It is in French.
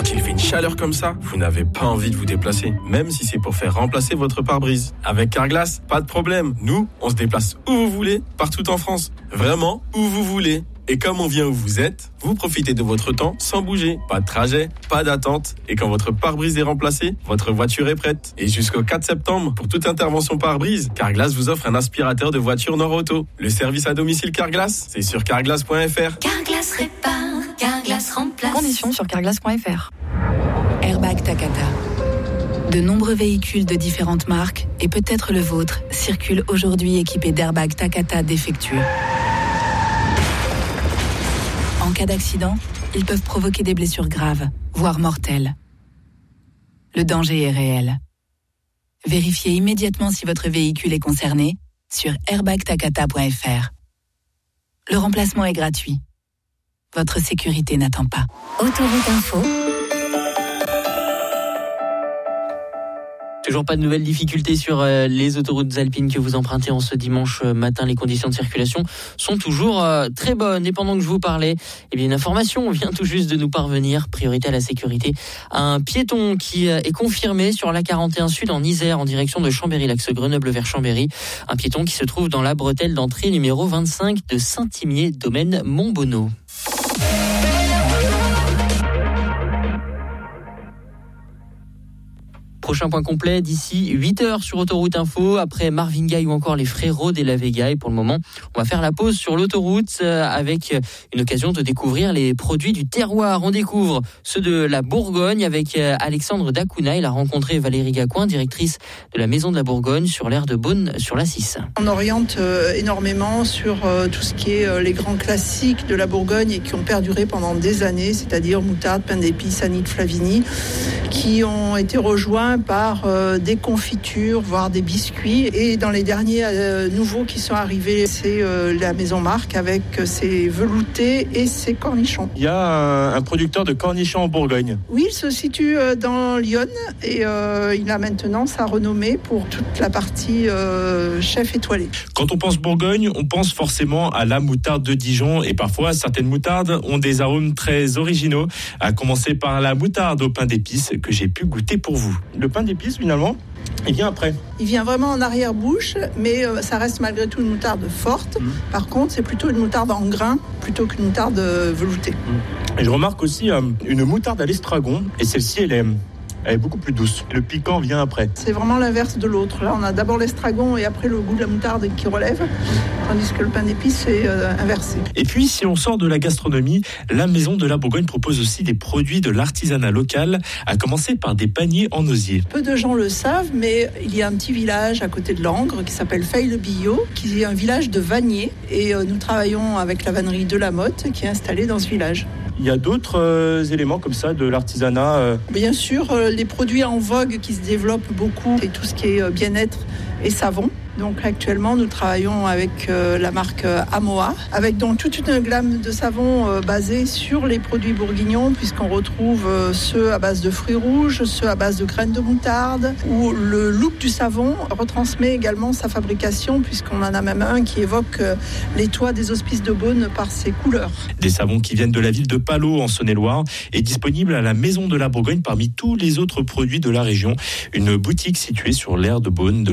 Quand il fait une chaleur comme ça, vous n'avez pas envie de vous déplacer, même si c'est pour faire remplacer votre pare-brise. Avec Carglass, pas de problème. Nous, on se déplace où vous voulez, partout en France. Vraiment, où vous voulez. Et comme on vient où vous êtes, vous profitez de votre temps sans bouger. Pas de trajet, pas d'attente. Et quand votre pare-brise est remplacé, votre voiture est prête. Et jusqu'au 4 septembre, pour toute intervention pare-brise, Carglass vous offre un aspirateur de voiture Nord-Auto. Le service à domicile Carglass, c'est sur carglass.fr. Carglass répare, Carglass remplace. Conditions sur carglass.fr. Airbag Takata. De nombreux véhicules de différentes marques, et peut-être le vôtre, circulent aujourd'hui équipés d'airbags Takata défectueux. En cas d'accident, ils peuvent provoquer des blessures graves, voire mortelles. Le danger est réel. Vérifiez immédiatement si votre véhicule est concerné sur airbagtakata.fr. Le remplacement est gratuit. Votre sécurité n'attend pas. Autoroute Info. Toujours pas de nouvelles difficultés sur les autoroutes alpines que vous empruntez en ce dimanche matin. Les conditions de circulation sont toujours très bonnes. Et pendant que je vous parlais, eh bien, une information vient tout juste de nous parvenir. Priorité à la sécurité. Un piéton qui est confirmé sur la 41 Sud en Isère en direction de Chambéry, l'axe Grenoble vers Chambéry. Un piéton qui se trouve dans la bretelle d'entrée numéro 25 de Saint-Imier, domaine Montbonneau. Prochain point complet d'ici 8h sur Autoroute Info, après Marvin Gaye ou encore les Frérots de la Vega. Et pour le moment, on va faire la pause sur l'autoroute avec une occasion de découvrir les produits du terroir. On découvre ceux de la Bourgogne avec Alexandre Dacuna. Il a rencontré Valérie Gacoin, directrice de la Maison de la Bourgogne sur l'aire de Beaune sur la 6. On oriente énormément sur tout ce qui est les grands classiques de la Bourgogne et qui ont perduré pendant des années, c'est-à-dire moutarde, pain d'épices, Annie Flavini, qui ont été rejoints par des confitures, voire des biscuits. Et dans les derniers nouveaux qui sont arrivés, c'est la Maison Marc avec ses veloutés et ses cornichons. Il y a un producteur de cornichons en Bourgogne. Oui, il se situe dans Lyon et il a maintenant sa renommée pour toute la partie chef étoilé. Quand on pense Bourgogne, on pense forcément à la moutarde de Dijon et parfois certaines moutardes ont des arômes très originaux, à commencer par la moutarde au pain d'épices que j'ai pu goûter pour vous. Le pain d'épices, finalement, il vient après. Il vient vraiment en arrière-bouche, mais ça reste malgré tout une moutarde forte. Par contre, c'est plutôt une moutarde en grains plutôt qu'une moutarde veloutée. Et je remarque aussi une moutarde à l'estragon, et celle-ci, elle est beaucoup plus douce. Le piquant vient après. C'est vraiment l'inverse de l'autre. Là, on a d'abord l'estragon et après le goût de la moutarde qui relève, tandis que le pain d'épices est inversé. Et puis, si on sort de la gastronomie, la Maison de la Bourgogne propose aussi des produits de l'artisanat local, à commencer par des paniers en osier. Peu de gens le savent, mais il y a un petit village à côté de Langres qui s'appelle Feille-le-Billot, qui est un village de vanniers. Et nous travaillons avec la vannerie de la Motte qui est installée dans ce village. Il y a d'autres éléments comme ça de l'artisanat Bien sûr, les produits en vogue qui se développent beaucoup, c'est tout ce qui est bien-être et savon. Donc actuellement, nous travaillons avec la marque Amoa, avec donc toute une gamme de savons basés sur les produits bourguignons, puisqu'on retrouve ceux à base de fruits rouges, ceux à base de graines de moutarde, où le look du savon retransmet également sa fabrication, puisqu'on en a même un qui évoque les toits des hospices de Beaune par ses couleurs. Des savons qui viennent de la ville de Palau en Saône-et-Loire et disponibles à la Maison de la Bourgogne parmi tous les autres produits de la région. Une boutique située sur l'aire de Beaune de